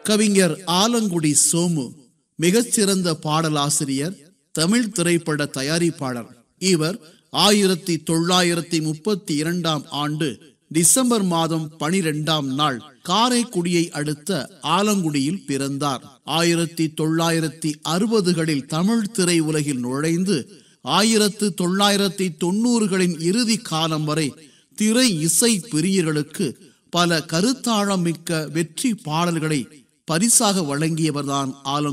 கவிஞர் ஆலங்குடி சோமு மிகச்சிறந்த பாடலாசிரியர், தமிழ் திரைப்பட தயாரிப்பாளர். இவர் 1932 ஆண்டு டிசம்பர் மாதம் 12ஆம் நாள் காரைக்குடியை அடுத்த ஆலங்குடியில் பிறந்தார். 1960களில் தமிழ் திரை உலகில் நுழைந்து 1990களின் இறுதி காலம் வரை திரை இசை பிரியர்களுக்கு பல கருத்தாழம் மிக்க வெற்றி பாடல்களை பரிசாக வழங்கியவர்தான் ஆலங்குடி.